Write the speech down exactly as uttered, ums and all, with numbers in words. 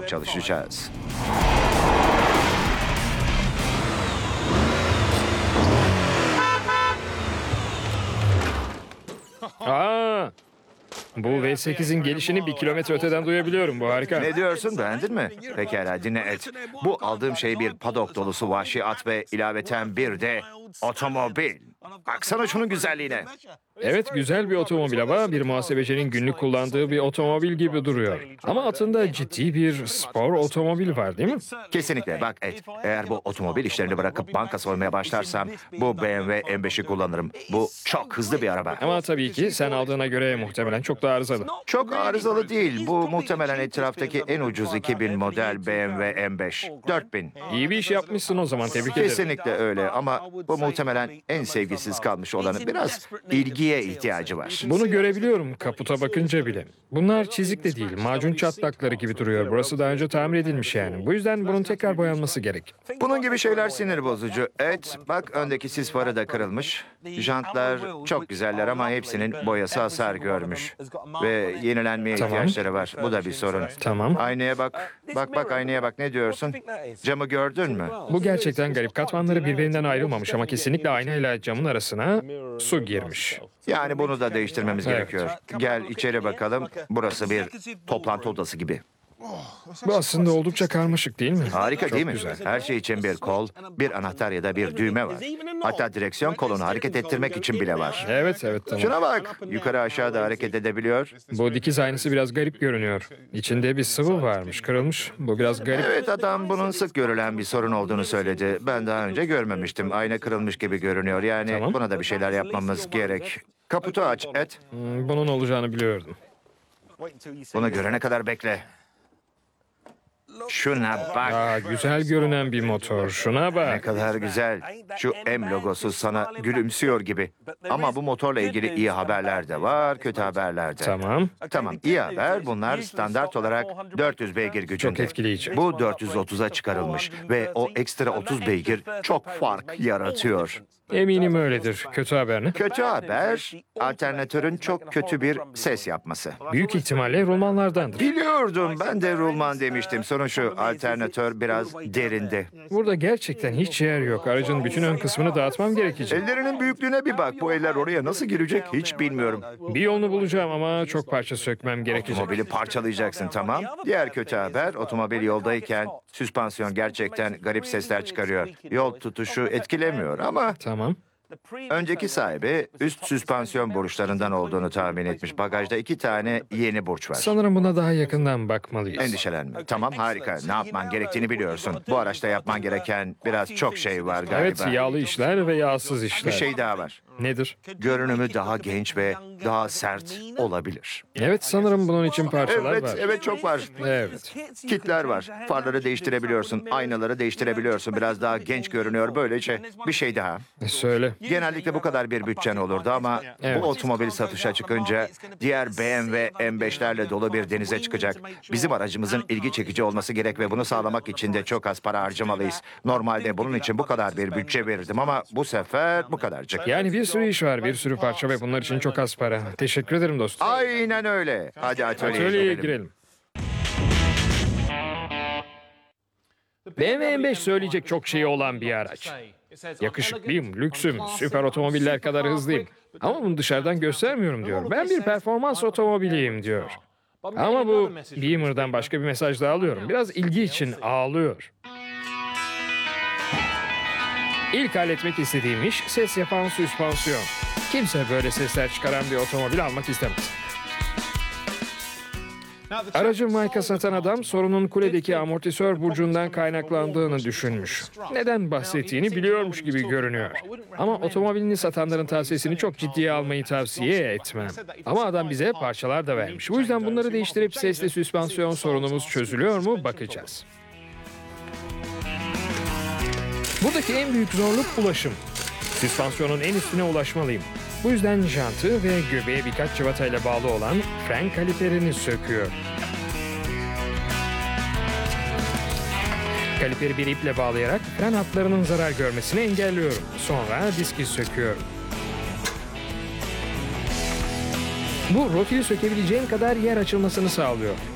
çok çalışacağız. Aa, bu V sekizin gelişini bir kilometre öteden duyabiliyorum. Bu harika. Ne diyorsun, beğendin mi? Pekala, dinle Ed. Bu aldığım şey bir padok dolusu vahşi at ve ilaveten bir de otomobil. Baksana şunun güzelliğine. Evet, güzel bir otomobil ama bir muhasebecinin günlük kullandığı bir otomobil gibi duruyor. Ama altında ciddi bir spor otomobil var, değil mi? Kesinlikle. Bak Ed, eğer bu otomobil işlerini bırakıp banka soymaya başlarsam bu B M W M beşi kullanırım. Bu çok hızlı bir araba. Ama tabii ki sen aldığına göre muhtemelen çok daha arızalı. Çok arızalı değil. Bu muhtemelen etraftaki en ucuz iki bin model B M W M beş. dört bin. İyi bir iş yapmışsın o zaman, tebrik ederim. Kesinlikle öyle ama bu muhtemelen en sevgisiz kalmış olanı. Biraz ilgiye ihtiyacı var. Bunu görebiliyorum kaputa bakınca bile. Bunlar çizik de değil, macun çatlakları gibi duruyor. Burası daha önce tamir edilmiş yani. Bu yüzden bunun tekrar boyanması gerek. Bunun gibi şeyler sinir bozucu. Evet, bak öndeki sis farı da kırılmış. Jantlar çok güzeller ama hepsinin boyası hasar görmüş. Ve yenilenmeye Tamam. ihtiyaçları var. Bu da bir sorun. Tamam. Aynaya bak. Bak bak aynaya bak. Ne diyorsun? Camı gördün mü? Bu gerçekten garip. Katmanları birbirinden ayrılmamış ama kesinlikle aynayla camın arasına su girmiş. Yani bunu da değiştirmemiz Evet. gerekiyor. Gel içeri bakalım. Burası bir toplantı odası gibi. Bu aslında oldukça karmaşık değil mi? Harika Çok değil mi? güzel. Her şey için bir kol, bir anahtar ya da bir düğme var. Hatta direksiyon kolunu hareket ettirmek için bile var. Evet evet tamam. Şuna bak. Yukarı aşağı da hareket edebiliyor. Bu dikiz aynası biraz garip görünüyor. İçinde bir sıvı varmış, kırılmış. Bu biraz garip. Evet, adam bunun sık görülen bir sorun olduğunu söyledi. Ben daha önce görmemiştim. Ayna kırılmış gibi görünüyor. Yani Tamam. buna da bir şeyler yapmamız gerek. Kaputu aç Ed. Hmm, Bunun olacağını biliyordum. Bunu görene kadar bekle. Şuna bak. Aa, güzel görünen bir motor. Şuna Ne bak. kadar güzel. Şu M logosu sana gülümsüyor gibi. Ama bu motorla ilgili iyi haberler de var, kötü haberler de. Tamam. Tamam, iyi haber. Bunlar standart olarak dört yüz beygir gücünde. Çok etkileyici. Bu dört yüz otuza çıkarılmış ve o ekstra otuz beygir çok fark yaratıyor. Eminim öyledir. Kötü haber ne? Kötü haber, alternatörün çok kötü bir ses yapması. Büyük ihtimalle romanlardandır. Biliyordum, ben de rulman demiştim. Sorun şu, alternatör biraz derinde. Burada gerçekten hiç yer yok. Aracın bütün ön kısmını dağıtmam gerekecek. Ellerinin büyüklüğüne bir bak. Bu eller oraya nasıl girecek hiç bilmiyorum. Bir yolunu bulacağım ama çok parça sökmem gerekecek. Otomobili parçalayacaksın, tamam. Diğer kötü haber, otomobil yoldayken süspansiyon gerçekten garip sesler çıkarıyor. Yol tutuşu etkilemiyor ama Tamam. önceki sahibi üst süspansiyon burçlarından olduğunu tahmin etmiş. Bagajda iki tane yeni burç var. Sanırım buna daha yakından bakmalıyız. Endişelenme. Tamam, harika. Ne yapman gerektiğini biliyorsun. Bu araçta yapman gereken biraz çok şey var galiba. Evet, yağlı işler ve yağsız işler. Bir şey daha var. Nedir? Görünümü daha genç ve daha sert olabilir. Evet, sanırım bunun için parçalar Evet, var. evet çok var. Evet. Kitler var. Farları değiştirebiliyorsun, aynaları değiştirebiliyorsun. Biraz daha genç görünüyor böylece. Bir şey daha. Söyle. Genellikle bu kadar bir bütçen olurdu ama Evet. bu otomobil satışa çıkınca diğer B M W M beşlerle dolu bir denize çıkacak. Bizim aracımızın ilgi çekici olması gerek ve bunu sağlamak için de çok az para harcamalıyız. Normalde bunun için bu kadar bir bütçe verirdim ama bu sefer bu kadarcık. Yani bir sürü iş var, bir sürü parça ve bunlar için çok az para. Teşekkür ederim dostum. Aynen öyle. Hadi atölyeye Atölyeye girelim. girelim. B M W M beş söyleyecek çok şeyi olan bir araç. Yakışıklıyım, lüksüm, süper otomobiller kadar hızlıyım. Ama bunu dışarıdan göstermiyorum diyor. Ben bir performans otomobiliyim diyor. Ama bu Beamer'dan başka bir mesaj daha alıyorum. Biraz ilgi için ağlıyor. İlk halletmek istediğim iş ses yapan süspansiyon. Kimse böyle sesler çıkaran bir otomobil almak istemez. Aracı Mike'a satan adam sorunun kuledeki amortisör burcundan kaynaklandığını düşünmüş. Neden bahsettiğini biliyormuş gibi görünüyor. Ama otomobilini satanların tavsiyesini çok ciddiye almayı tavsiye etmem. Ama adam bize parçalar da vermiş. Bu yüzden bunları değiştirip sesli süspansiyon sorunumuz çözülüyor mu bakacağız. Buradaki en büyük zorluk ulaşım. Süspansiyonun en üstüne ulaşmalıyım. Bu yüzden jantı ve göbeğe birkaç cıvatayla bağlı olan fren kaliperini söküyor. Kaliperi bir iple bağlayarak fren hatlarının zarar görmesini engelliyorum. Sonra diski söküyorum. Bu rotili sökebileceğim kadar yer açılmasını sağlıyor.